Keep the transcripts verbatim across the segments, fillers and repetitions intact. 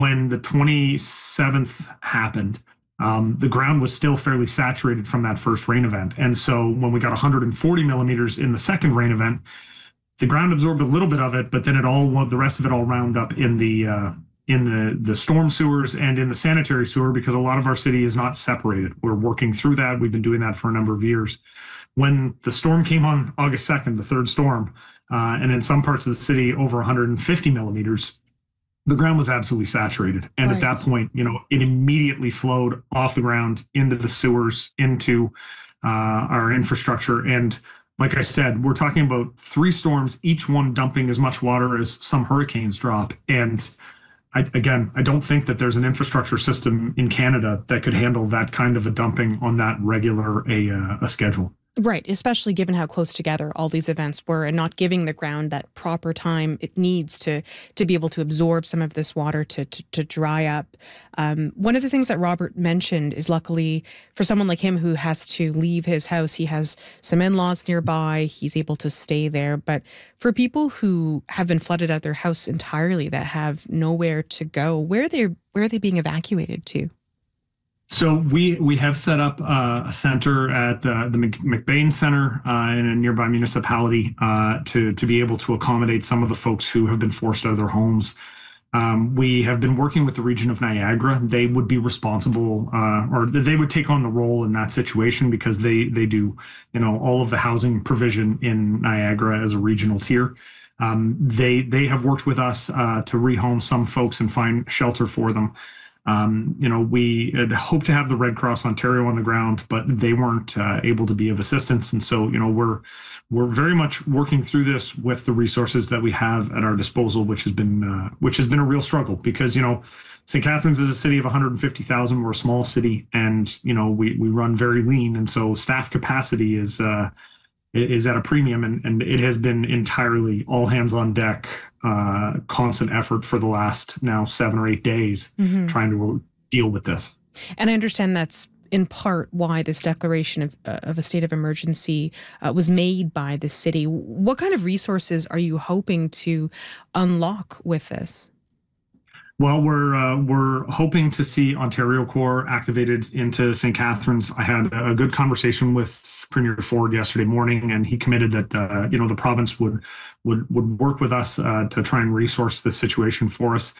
when the twenty-seventh happened, um, the ground was still fairly saturated from that first rain event. And so when we got one hundred forty millimeters in the second rain event, the ground absorbed a little bit of it, but then it all, the rest of it all wound up in the uh, in the the storm sewers and in the sanitary sewer, because a lot of our city is not separated. We're working through that. We've been doing that for a number of years. When the storm came on August second, the third storm, uh, and in some parts of the city over one hundred fifty millimeters, the ground was absolutely saturated. And right. At that point, you know, it immediately flowed off the ground into the sewers, into uh, our infrastructure. And like I said, we're talking about three storms, each one dumping as much water as some hurricanes drop. And I, again, I don't think that there's an infrastructure system in Canada that could handle that kind of a dumping on that regular a, uh, a schedule. Right, especially given how close together all these events were and not giving the ground that proper time it needs to to be able to absorb some of this water to to, to dry up. Um, one of the things that Robert mentioned is, luckily for someone like him who has to leave his house, he has some in-laws nearby, he's able to stay there. But for people who have been flooded out of their house entirely, that have nowhere to go, where are they, where are they being evacuated to? So we we have set up uh, a center at uh, the McBain Center uh, in a nearby municipality uh, to to be able to accommodate some of the folks who have been forced out of their homes. Um, we have been working with the region of Niagara. They would be responsible, uh, or they would take on the role in that situation, because they they do, you know, all of the housing provision in Niagara as a regional tier. Um, they they have worked with us uh, to rehome some folks and find shelter for them. Um, you know, we had hoped to have the Red Cross Ontario on the ground, but they weren't uh, able to be of assistance. And so, you know, we're we're very much working through this with the resources that we have at our disposal, which has been uh, which has been a real struggle, because, you know, Saint Catharines is a city of one hundred fifty thousand. We're a small city, and, you know, we we run very lean, and so staff capacity is uh, is at a premium, and, and it has been entirely all hands on deck, uh, constant effort for the last now seven or eight days, mm-hmm. trying to deal with this. And I understand that's in part why this declaration of, uh, of a state of emergency uh, was made by the city. What kind of resources are you hoping to unlock with this? Well, we're uh, we're hoping to see Ontario Corps activated into Saint Catharines. I had a good conversation with Premier Ford yesterday morning, and he committed that uh, you know the province would would would work with us uh, to try and resource this situation for us.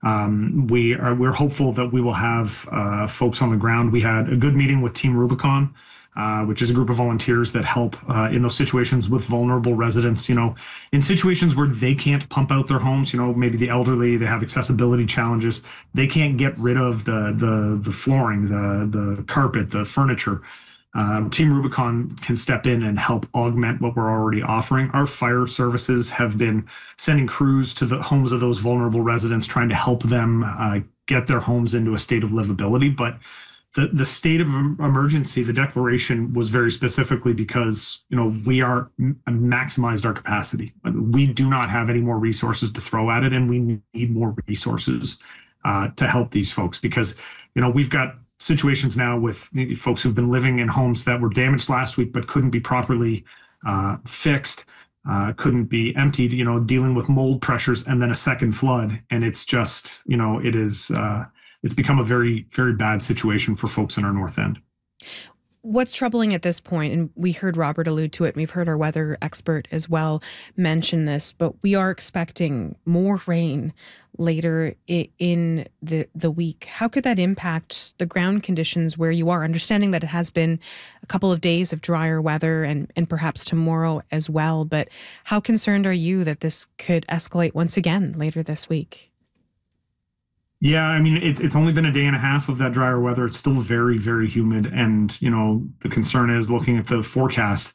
Um, we are we're hopeful that we will have uh, folks on the ground. We had a good meeting with Team Rubicon, Uh, which is a group of volunteers that help uh, in those situations with vulnerable residents, you know, in situations where they can't pump out their homes, you know, maybe the elderly, they have accessibility challenges, they can't get rid of the the the flooring, the the carpet, the furniture. Um, Team Rubicon can step in and help augment what we're already offering. Our fire services have been sending crews to the homes of those vulnerable residents, trying to help them uh, get their homes into a state of livability. But The, the state of emergency, the declaration was very specifically because, you know, we are maximized our capacity. We do not have any more resources to throw at it, and we need more resources uh, to help these folks, because, you know, we've got situations now with folks who've been living in homes that were damaged last week but couldn't be properly uh, fixed, uh, couldn't be emptied, you know, dealing with mold pressures and then a second flood. And it's just, you know, it is... Uh, It's become a very, very bad situation for folks in our North End. What's troubling at this point, and we heard Robert allude to it, and we've heard our weather expert as well mention this, but we are expecting more rain later in the, the week. How could that impact the ground conditions where you are, understanding that it has been a couple of days of drier weather and, and perhaps tomorrow as well, but how concerned are you that this could escalate once again later this week? Yeah, I mean, it's it's only been a day and a half of that drier weather. It's still very, very humid. And, you know, the concern is, looking at the forecast,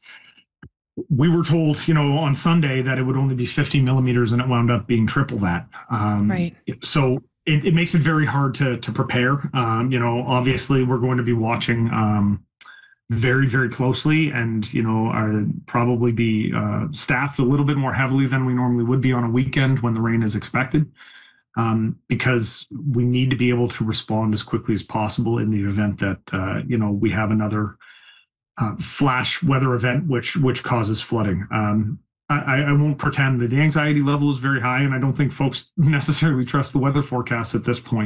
we were told, you know, on Sunday that it would only be fifty millimeters, and it wound up being triple that. Um, right. So it, it makes it very hard to to prepare. Um, you know, obviously, we're going to be watching um, very, very closely, and, you know, are probably be uh, staffed a little bit more heavily than we normally would be on a weekend when the rain is expected. Um, because we need to be able to respond as quickly as possible in the event that, uh, you know, we have another uh, flash weather event which which causes flooding. Um, I, I won't pretend that the anxiety level is very high, and I don't think folks necessarily trust the weather forecast at this point.